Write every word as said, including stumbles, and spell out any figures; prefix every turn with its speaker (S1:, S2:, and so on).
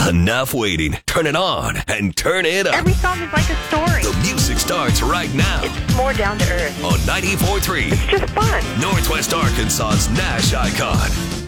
S1: Enough waiting. Turn it on and turn it up.
S2: Every song is like a story.
S1: The music starts right now
S2: It's more down to earth.
S1: on ninety-four point three
S2: It's just fun.
S1: Northwest Arkansas's Nash icon.